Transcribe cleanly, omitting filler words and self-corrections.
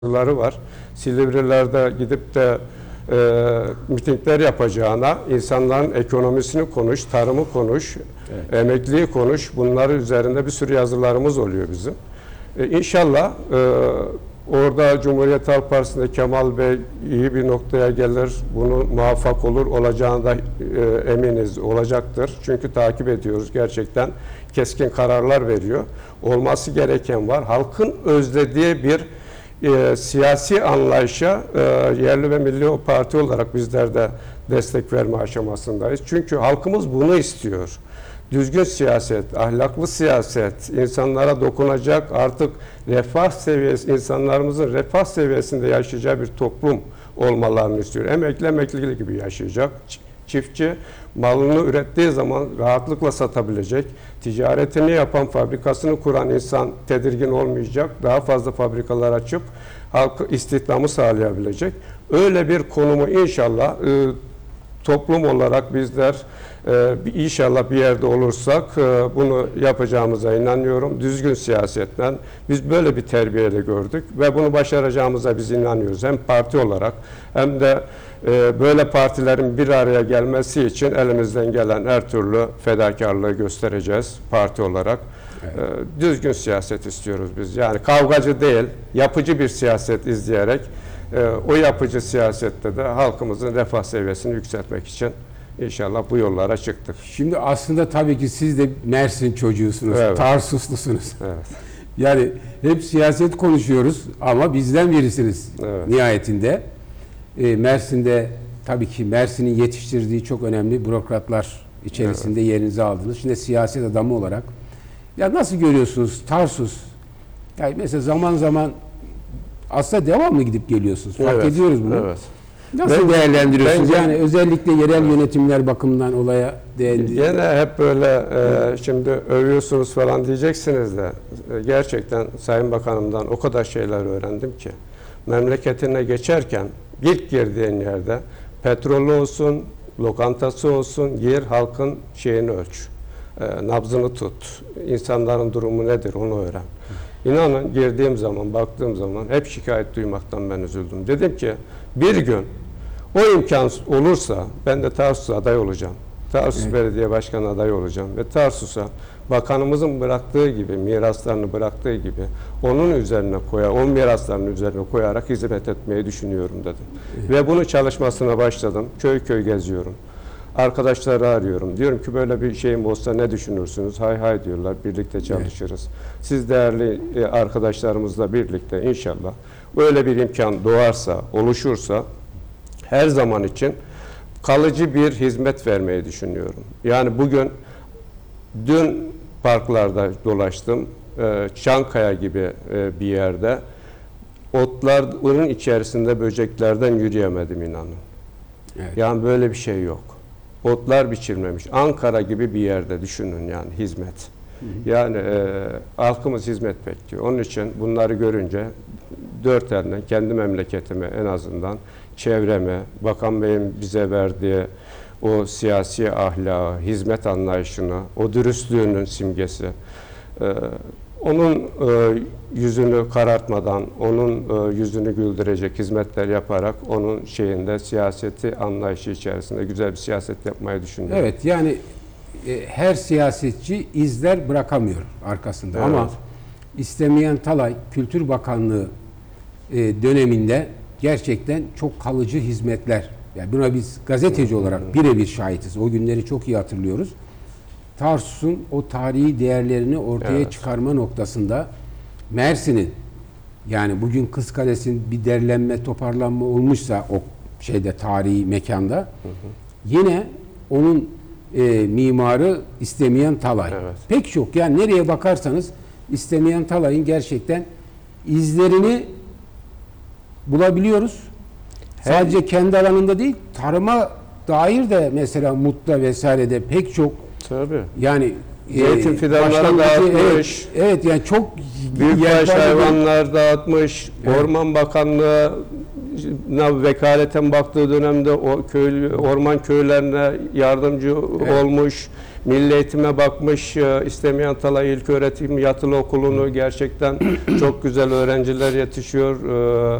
var. Silivrilerde gidip de mitingler yapacağına insanların ekonomisini konuş, tarımı konuş, evet, emekliyi konuş. Bunları üzerinde bir sürü yazılarımız oluyor bizim. İnşallah orada Cumhuriyet Halk Partisi'nde Kemal Bey iyi bir noktaya gelir. Bunu muvaffak olur. Olacağına da eminiz. Olacaktır. Çünkü takip ediyoruz. Gerçekten keskin kararlar veriyor. Olması gereken var. Halkın özlediği bir siyasi anlayışa yerli ve milli o parti olarak bizler de destek verme aşamasındayız. Çünkü halkımız bunu istiyor. Düzgün siyaset, ahlaklı siyaset, insanlara dokunacak, artık refah seviyesi, insanlarımızın refah seviyesinde yaşayacağı bir toplum olmalarını istiyor. Emekli gibi yaşayacak. Çiftçi malını ürettiği zaman rahatlıkla satabilecek. Ticaretini yapan, fabrikasını kuran insan tedirgin olmayacak. Daha fazla fabrikalar açıp halk istihdamı sağlayabilecek. Öyle bir konumu inşallah toplum olarak bizler inşallah bir yerde olursak bunu yapacağımıza inanıyorum. Düzgün siyasetten biz böyle bir terbiyeyle gördük ve bunu başaracağımıza biz inanıyoruz. Hem parti olarak hem de böyle partilerin bir araya gelmesi için elimizden gelen her türlü fedakarlığı göstereceğiz parti olarak. Evet. Düzgün siyaset istiyoruz biz. Yani kavgacı değil, yapıcı bir siyaset izleyerek o yapıcı siyasette de halkımızın refah seviyesini yükseltmek için İnşallah bu yollara çıktık. Şimdi aslında tabii ki siz de Mersin çocuğusunuz, evet, Tarsuslusunuz. Evet. Yani hep siyaset konuşuyoruz ama bizden birisiniz, evet, nihayetinde. Mersin'de tabii ki Mersin'in yetiştirdiği çok önemli bürokratlar içerisinde, evet, yerinizi aldınız. Şimdi siyaset adamı olarak ya nasıl görüyorsunuz Tarsus? Yani mesela zaman zaman aslında devamlı gidip geliyorsunuz. Fark, evet, ediyoruz bunu. Evet. Nasıl değerlendiriyorsunuz? Yani özellikle yerel yönetimler bakımından olaya değerlendiriyorsunuz. Yine hep böyle şimdi övüyorsunuz falan diyeceksiniz de gerçekten Sayın Bakanım'dan o kadar şeyler öğrendim ki memleketine geçerken ilk girdiğin yerde petrolü olsun, lokantası olsun, gir halkın şeyini ölç. Nabzını tut. İnsanların durumu nedir onu öğren. İnanın girdiğim zaman, baktığım zaman hep şikayet duymaktan ben üzüldüm. Dedim ki bir gün o imkan olursa ben de Tarsus'a aday olacağım. Tarsus, evet, Belediye Başkanı adayı olacağım ve Tarsus'a bakanımızın bıraktığı gibi, miraslarını bıraktığı gibi onun üzerine onun miraslarının üzerine koyarak hizmet etmeyi düşünüyorum dedim. Evet. Ve bunun çalışmasına başladım. Köy köy geziyorum. Arkadaşları arıyorum. Diyorum ki böyle bir şeyim olsa ne düşünürsünüz? Hay hay diyorlar. Birlikte çalışırız. Evet. Siz değerli arkadaşlarımızla birlikte inşallah öyle bir imkan doğarsa, oluşursa her zaman için kalıcı bir hizmet vermeyi düşünüyorum. Yani dün parklarda dolaştım. Çankaya gibi bir yerde otların içerisinde böceklerden yürüyemedim inanın. Evet. Yani böyle bir şey yok. Otlar biçilmemiş. Ankara gibi bir yerde düşünün yani hizmet. Hı hı. Yani halkımız hizmet bekliyor. Onun için bunları görünce dört elden kendi memleketime en azından çevreme, Bakan Bey'in bize verdiği o siyasi ahlakı, hizmet anlayışına, o dürüstlüğünün simgesi, onun yüzünü karartmadan, onun yüzünü güldürecek hizmetler yaparak onun siyaseti anlayışı içerisinde güzel bir siyaset yapmayı düşünüyorum. Evet, yani her siyasetçi izler bırakamıyor arkasında, evet, ama İstemiyen Talay Kültür Bakanlığı döneminde gerçekten çok kalıcı hizmetler, yani buna biz gazeteci olarak birebir şahitiz. O günleri çok iyi hatırlıyoruz. Tarsus'un o tarihi değerlerini ortaya, evet, çıkarma noktasında Mersin'in, yani bugün Kızkalesi'nin bir derlenme, toparlanma olmuşsa o tarihi mekanda, hı hı, yine onun mimarı İstemiyen Talay. Evet. Pek çok, yani nereye bakarsanız İstemiyen Talay'ın gerçekten izlerini bulabiliyoruz. Sadece kendi alanında değil, tarıma dair de mesela Mut'ta vesairede pek çok, tabii, yani zeytin fidanları dağıtmış. Evet, evet, yani çok büyükbaş hayvanlar dağıtmış. Evet. Orman Bakanlığı vekaleten baktığı dönemde o köylü, orman köylerine yardımcı olmuş. Milli eğitime bakmış, İstemeyen Talay İlköğretim Yatılı Okulu'nu gerçekten çok güzel öğrenciler yetişiyor.